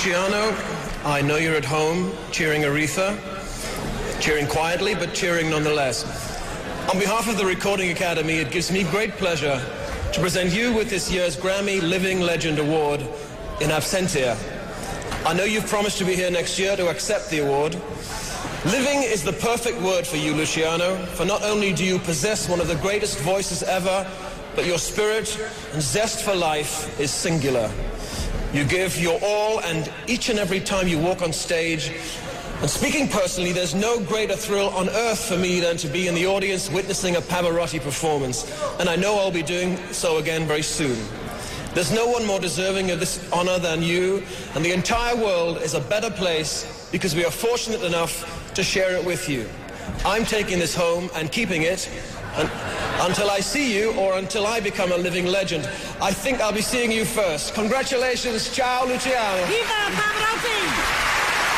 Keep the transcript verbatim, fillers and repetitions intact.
Luciano, I know you're at home cheering Aretha, cheering quietly, but cheering nonetheless. On behalf of the Recording Academy, it gives me great pleasure to present you with this year's Grammy Living Legend Award in absentia. I know you've promised to be here next year to accept the award. Living is the perfect word for you, Luciano, for not only do you possess one of the greatest voices ever, but your spirit and zest for life is singular. You give your all, and each and every time you walk on stage. And speaking personally, there's no greater thrill on earth for me than to be in the audience witnessing a Pavarotti performance. And I know I'll be doing so again very soon. There's no one more deserving of this honor than you, and the entire world is a better place because we are fortunate enough to share it with you. I'm taking this home and keeping it and, until I see you or until I become a living legend. I think I'll be seeing you first. Congratulations, ciao Luciano. Viva Pavarotti!